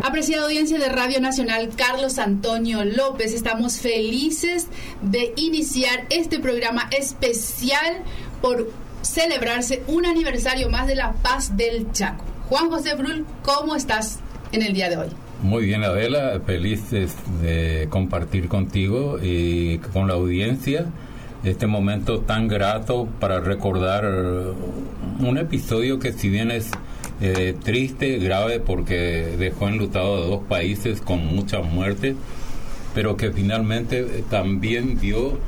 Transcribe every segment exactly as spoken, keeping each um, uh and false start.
Apreciada audiencia de Radio Nacional, Carlos Antonio López, estamos felices de iniciar este programa especial por celebrarse un aniversario más de la Paz del Chaco. Juan José Brull, ¿cómo estás en el día de hoy? Muy bien, Adela, feliz de, de compartir contigo y con la audiencia este momento tan grato para recordar un episodio que, si bien es eh, triste, grave, porque dejó enlutado a dos países con muchas muertes, pero que finalmente también dio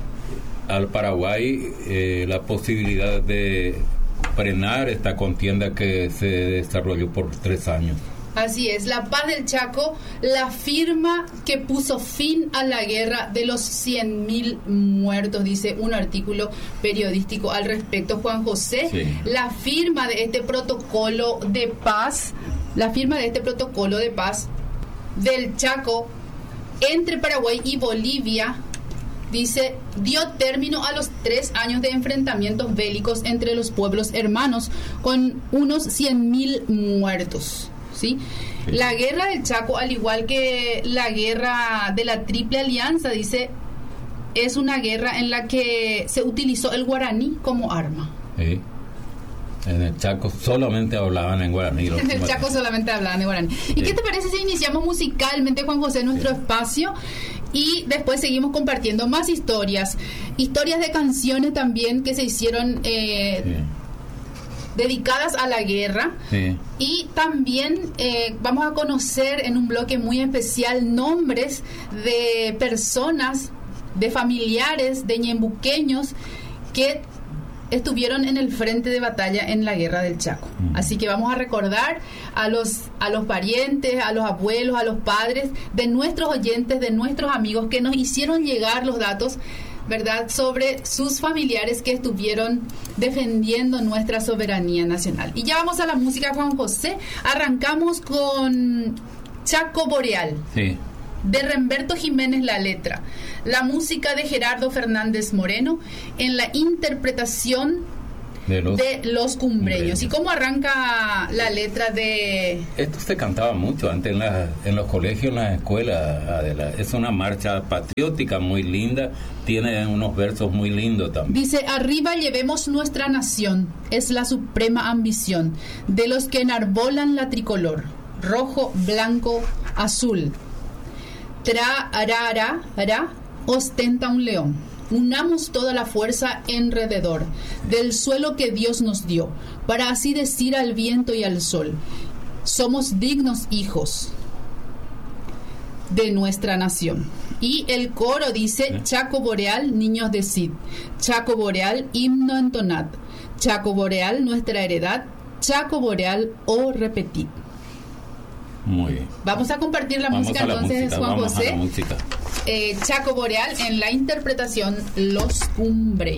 al Paraguay eh, la posibilidad de frenar esta contienda que se desarrolló por tres años. Así es, la Paz del Chaco, la firma que puso fin a la guerra de los cien mil muertos, dice un artículo periodístico al respecto, Juan José. Sí. La firma de este protocolo de paz, la firma de este protocolo de paz del Chaco entre Paraguay y Bolivia, dice, dio término a los tres años de enfrentamientos bélicos entre los pueblos hermanos, con unos cien mil muertos. ¿Sí? Sí. La guerra del Chaco, al igual que la guerra de la Triple Alianza, dice, es una guerra en la que se utilizó el guaraní como arma. Sí. En el Chaco solamente hablaban en guaraní. En el Chaco solamente hablaban en guaraní. ¿Y sí. qué te parece si iniciamos musicalmente, Juan José, nuestro sí. espacio? Y después seguimos compartiendo más historias. Historias de canciones también que se hicieron... Eh, sí. dedicadas a la guerra. Sí. Y también eh, vamos a conocer en un bloque muy especial nombres de personas, de familiares, de ñembuqueños que estuvieron en el frente de batalla en la guerra del Chaco. Mm. Así que vamos a recordar a los, a los parientes, a los abuelos, a los padres de nuestros oyentes, de nuestros amigos que nos hicieron llegar los datos, ¿verdad?, sobre sus familiares que estuvieron defendiendo nuestra soberanía nacional. Y ya vamos a la música, Juan José. Arrancamos con Chaco Boreal. Sí. De Remberto Jiménez la letra. La música de Gerardo Fernández Moreno en la interpretación de los, de los cumbreños. ¿Y cómo arranca la letra de...? Esto se cantaba mucho antes en, la, en los colegios, en las escuelas, Adela. Es una marcha patriótica muy linda, tiene unos versos muy lindos también. Dice, arriba llevemos nuestra nación, es la suprema ambición de los que enarbolan la tricolor, rojo, blanco, azul. Tra, ara, ara, ara, ostenta un león. Unamos toda la fuerza enrededor del suelo que Dios nos dio, para así decir al viento y al sol, somos dignos hijos de nuestra nación. Y el coro dice, Chaco Boreal, niños de Cid, Chaco Boreal, himno entonad, Chaco Boreal, nuestra heredad, Chaco Boreal, oh repetid. Muy bien. Vamos a compartir la vamos música la entonces, música, Juan vamos José. A la música. Eh, Chaco Boreal en la interpretación Los Cumbreños.